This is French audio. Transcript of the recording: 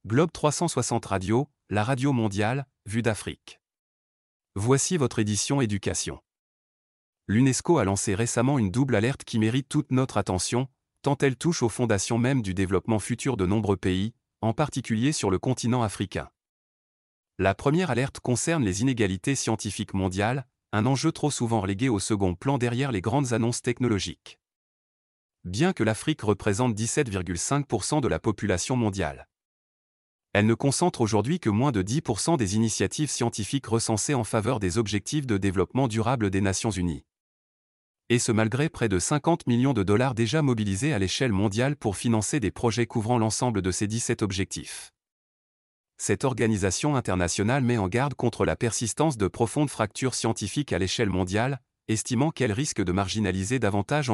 Globe 360 Radio, la radio mondiale, vue d'Afrique. Voici votre édition éducation. L'UNESCO a lancé récemment une double alerte qui mérite toute notre attention, tant elle touche aux fondations même du développement futur de nombreux pays, en particulier sur le continent africain. La première alerte concerne les inégalités scientifiques mondiales, un enjeu trop souvent relégué au second plan derrière les grandes annonces technologiques. Bien que l'Afrique représente 17,5% de la population mondiale, elle ne concentre aujourd'hui que moins de 10% des initiatives scientifiques recensées en faveur des objectifs de développement durable des Nations Unies. Et ce malgré près de 50 millions de dollars déjà mobilisés à l'échelle mondiale pour financer des projets couvrant l'ensemble de ces 17 objectifs. Cette organisation internationale met en garde contre la persistance de profondes fractures scientifiques à l'échelle mondiale, estimant qu'elles risquent de marginaliser davantage